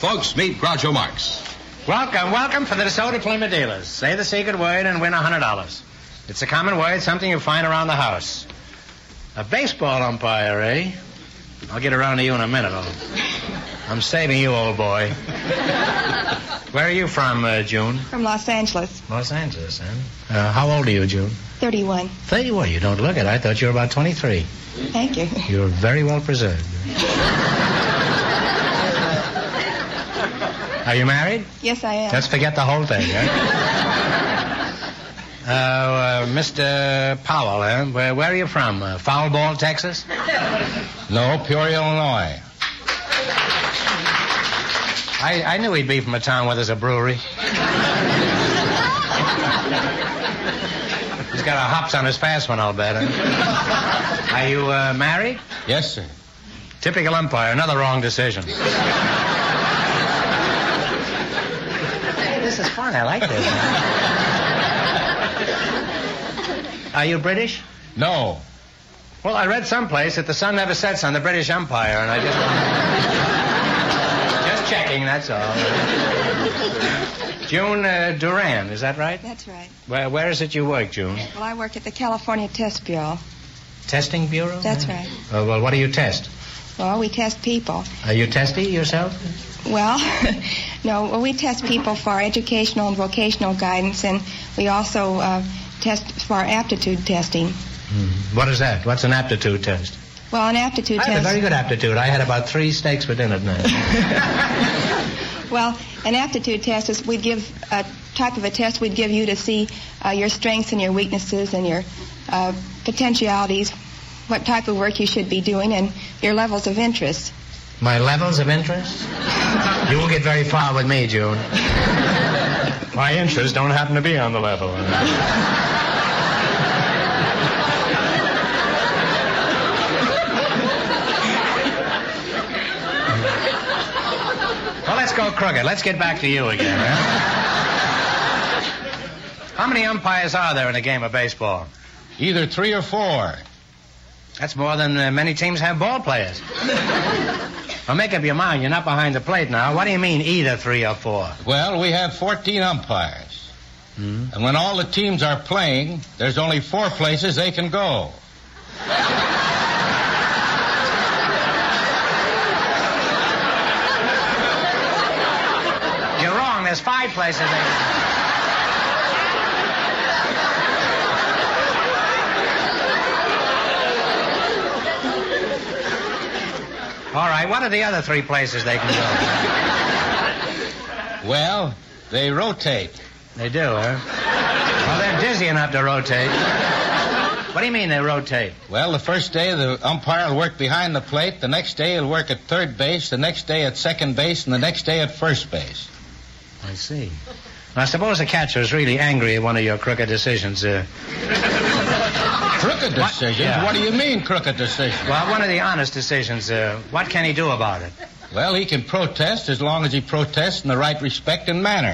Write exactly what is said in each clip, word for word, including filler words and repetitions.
Folks, meet Groucho Marx. Welcome, welcome for the DeSoto Plymouth dealers. Say the secret word and win one hundred dollars. It's a common word, something you find around the house. A baseball umpire, eh? I'll get around to you in a minute. I'll... I'm saving you, old boy. Where are you from, uh, June? From Los Angeles. Los Angeles, huh? Uh, how old are you, June? thirty-one. thirty-one? You don't look it. I thought you were about twenty-three. Thank you. You're very well preserved. Are you married? Yes, I am. Let's forget the whole thing, huh? uh, uh, Mister Powell, huh? Where, where are you from? Uh, Foul Ball, Texas? No, Peoria, Illinois. I, I knew he'd be from a town where there's a brewery. He's got a hops on his fast one, I'll bet. Huh? Are you uh, married? Yes, sir. Typical umpire, another wrong decision. This is fun. I like this. Are you British? No. Well, I read someplace that the sun never sets on the British umpire, and I just... just checking, that's all. June uh, Duran, is that right? That's right. Where, where is it you work, June? Well, I work at the California Test Bureau. Testing Bureau? That's right. Uh, well, what do you test? Well, we test people. Are you testy yourself? Well, no, well, we test people for educational and vocational guidance, and we also uh, test for aptitude testing. Mm. What is that? What's an aptitude test? Well, an aptitude I test... I had a very good aptitude. I had about three steaks for dinner tonight. Well, an aptitude test is we'd give a type of a test we'd give you to see uh, your strengths and your weaknesses and your uh, potentialities, what type of work you should be doing, and your levels of interest. My levels of interest? You won't get very far with me, June. My interests don't happen to be on the level. Well, let's go crooked. Let's get back to you again, huh? How many umpires are there in a game of baseball? Either three or four. That's more than uh, many teams have ball players. Well, make up your mind. You're not behind the plate now. What do you mean, either three or four? Well, we have fourteen umpires. Hmm? And when all the teams are playing, there's only four places they can go. You're wrong. There's five places they can go. All right, what are the other three places they can go? Well, they rotate. They do, huh? Well, they're dizzy enough to rotate. What do you mean they rotate? Well, the first day the umpire will work behind the plate, the next day he'll work at third base, the next day at second base, and the next day at first base. I see. Now, suppose the catcher is really angry at one of your crooked decisions. Uh... Crooked decisions? What? Yeah. What do you mean, crooked decisions? Well, one of the honest decisions. Uh, what can he do about it? Well, he can protest as long as he protests in the right respect and manner.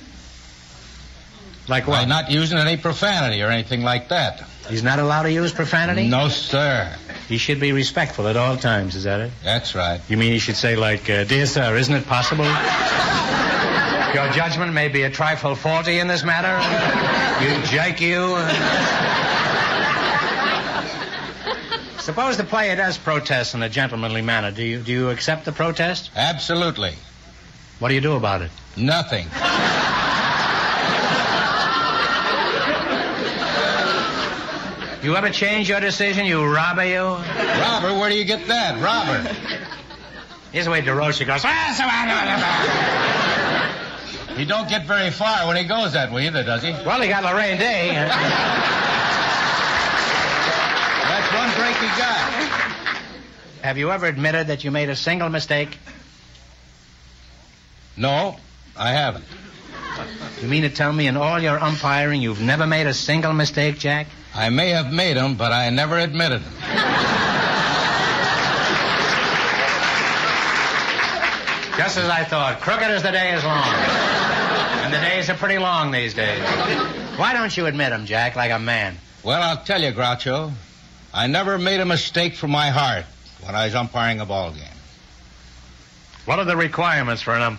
Like what? By not using any profanity or anything like that. He's not allowed to use profanity? No, sir. He should be respectful at all times, is that it? That's right. You mean he should say, like, uh, dear sir, isn't it possible? Your judgment may be a trifle faulty in this matter. You jake you. Suppose the player does protest in a gentlemanly manner. Do you do you accept the protest? Absolutely. What do you do about it? Nothing. You ever change your decision, you robber, you? Robber? Where do you get that? Robber. Here's the way DeRocha goes. He don't get very far when he goes that way either, does he? Well, he got Lorraine Day. That's one break he got. Have you ever admitted that you made a single mistake? No, I haven't. You mean to tell me in all your umpiring you've never made a single mistake, Jack? I may have made them, but I never admitted them. Just as I thought. Crooked as the day is long. And the days are pretty long these days. Why don't you admit them, Jack, like a man? Well, I'll tell you, Groucho. I never made a mistake from my heart when I was umpiring a ball game. What are the requirements for an umpire?